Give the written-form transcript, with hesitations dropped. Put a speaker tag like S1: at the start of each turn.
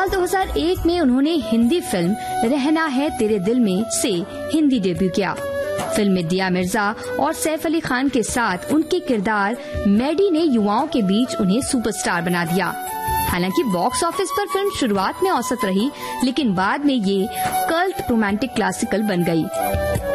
S1: साल 2001 में उन्होंने हिंदी फिल्म रहना है तेरे दिल में से हिंदी डेब्यू किया। फिल्म में दिया मिर्जा और सैफ अली खान के साथ उनके किरदार मैडी ने युवाओं के बीच उन्हें सुपरस्टार बना दिया। हालांकि बॉक्स ऑफिस पर फिल्म शुरुआत में औसत रही, लेकिन बाद में ये कल्ट रोमांटिक क्लासिकल बन गई।